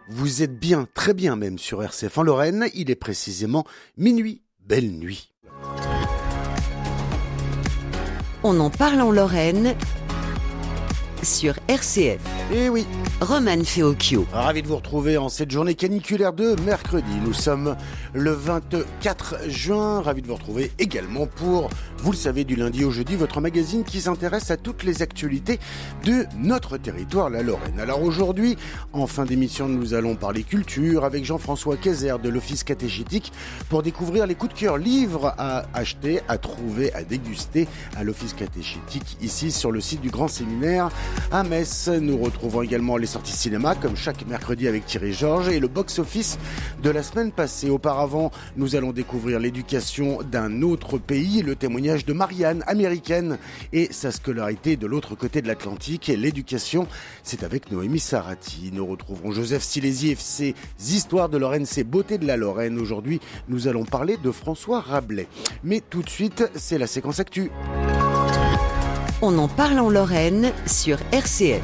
Vous êtes bien, très bien même sur RCF en Lorraine. Il est précisément minuit. Belle nuit. On en parle en Lorraine sur RCF. Eh oui, Romane Feocchio. ravi de vous retrouver en cette journée caniculaire de mercredi. Nous sommes le 24 juin. Ravi de vous retrouver également pour, vous le savez, du lundi au jeudi, votre magazine qui s'intéresse à toutes les actualités de notre territoire, la Lorraine. Alors aujourd'hui, en fin d'émission, nous allons parler culture avec Jean-François Kayser de l'Office catéchétique pour découvrir les coups de cœur livres à acheter, à trouver, à déguster à l'Office catéchétique ici sur le site du Grand Séminaire à Metz. Nous retrouvons également les sorties cinéma comme chaque mercredi avec Thierry Georges et le box-office de la semaine passée. Auparavant, nous allons découvrir l'éducation d'un autre pays, le témoignage de Marianne, américaine, et sa scolarité de l'autre côté de l'Atlantique. Et l'éducation, c'est avec Noémie Sarati. Nous retrouverons Joseph Silési et ses histoires de Lorraine, ses beautés de la Lorraine. Aujourd'hui, nous allons parler de François Rabelais. Mais tout de suite, c'est la séquence actu. On en parle en Lorraine sur RCF.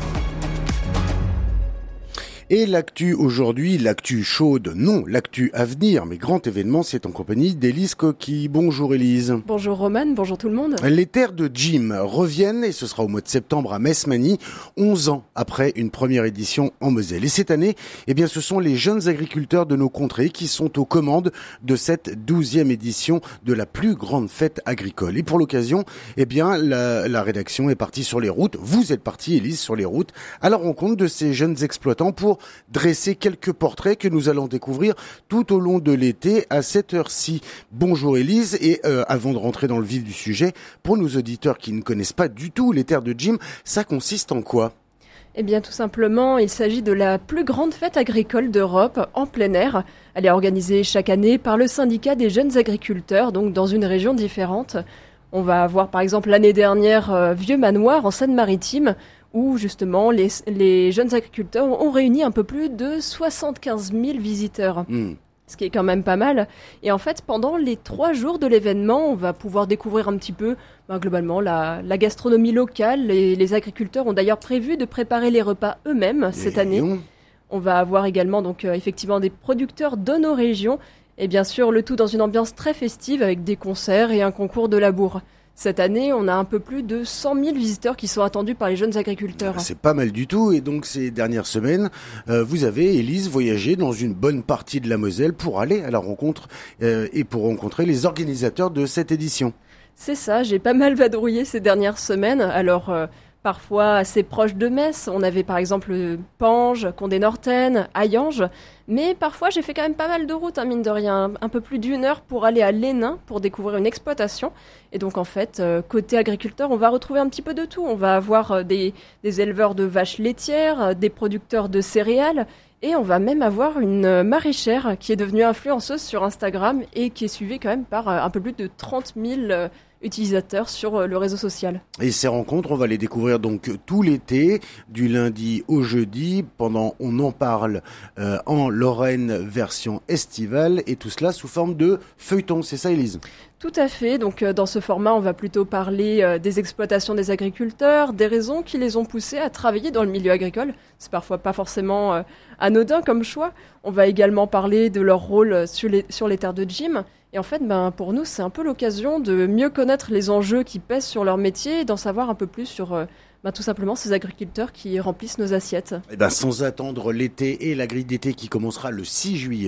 Et l'actu aujourd'hui, l'actu chaude, non, l'actu à venir, mais grand événement, c'est en compagnie d'Élise Coqui. Bonjour Élise. Bonjour Romane, bonjour tout le monde. Les terres de Jim reviennent et ce sera au mois de septembre à Metz-Magny, 11 ans après une première édition en Moselle. Et cette année, eh bien, ce sont les jeunes agriculteurs de nos contrées qui sont aux commandes de cette 12e édition de la plus grande fête agricole. Et pour l'occasion, eh bien, la rédaction est partie sur les routes. Vous êtes partie, Élise, sur les routes à la rencontre de ces jeunes exploitants pour dresser quelques portraits que nous allons découvrir tout au long de l'été à cette heure-ci. Bonjour Élise, et avant de rentrer dans le vif du sujet, pour nos auditeurs qui ne connaissent pas du tout les terres de Jim, ça consiste en quoi ? Eh bien tout simplement, il s'agit de la plus grande fête agricole d'Europe en plein air. Elle est organisée chaque année par le syndicat des jeunes agriculteurs, donc dans une région différente. On va avoir par exemple l'année dernière Vieux Manoir en Seine-Maritime, où justement les jeunes agriculteurs ont réuni un peu plus de 75 000 visiteurs. Ce qui est quand même pas mal. Et en fait, pendant les 3 jours de l'événement, on va pouvoir découvrir un petit peu, globalement, la gastronomie locale. Les agriculteurs ont d'ailleurs prévu de préparer les repas eux-mêmes cette année. On va avoir également donc effectivement des producteurs de nos régions. Et bien sûr, le tout dans une ambiance très festive avec des concerts et un concours de labour. Cette année, on a un peu plus de 100 000 visiteurs qui sont attendus par les jeunes agriculteurs. C'est pas mal du tout. Et donc, ces dernières semaines, vous avez, Élise, voyagé dans une bonne partie de la Moselle pour aller à la rencontre et pour rencontrer les organisateurs de cette édition. C'est ça, j'ai pas mal vadrouillé ces dernières semaines. Alors, parfois assez proche de Metz, on avait par exemple Pange, Condé-Northaine, Hayange. Mais parfois, j'ai fait quand même pas mal de routes, mine de rien. Un peu plus d'1 heure pour aller à l'Hénin pour découvrir une exploitation. Et donc, en fait, côté agriculteur, on va retrouver un petit peu de tout. On va avoir des éleveurs de vaches laitières, des producteurs de céréales. Et on va même avoir une maraîchère qui est devenue influenceuse sur Instagram et qui est suivie quand même par un peu plus de 30 000 utilisateurs sur le réseau social. Et ces rencontres, on va les découvrir donc tout l'été, du lundi au jeudi, pendant On en parle en Lorraine version estivale, et tout cela sous forme de feuilleton, c'est ça Élise ? Tout à fait, donc dans ce format, on va plutôt parler des exploitations des agriculteurs, des raisons qui les ont poussés à travailler dans le milieu agricole. C'est parfois pas forcément anodin comme choix. On va également parler de leur rôle sur les terres de Jim. Et en fait, pour nous, c'est un peu l'occasion de mieux connaître les enjeux qui pèsent sur leur métier et d'en savoir un peu plus sur tout simplement ces agriculteurs qui remplissent nos assiettes. Sans attendre l'été et la grille d'été qui commencera le 6 juillet